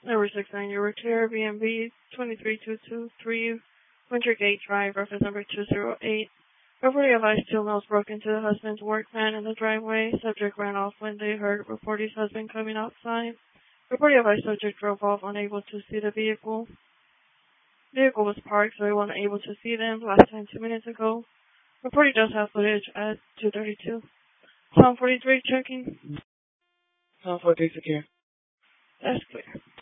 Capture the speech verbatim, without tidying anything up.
Number six nine, your Airbnb, twenty-three two two three Wintergate Drive, reference number two zero eight. Reporting advised two males broke into the husband's work van in the driveway. Subject ran off when they heard reporter's husband coming outside. Reporting advised subject drove off unable to see the vehicle. Vehicle was parked, so he wasn't able to see them last time two minutes ago. Reporter does have footage at two thirty-two. Psalm forty-three checking. Psalm forty-three secure. That's clear.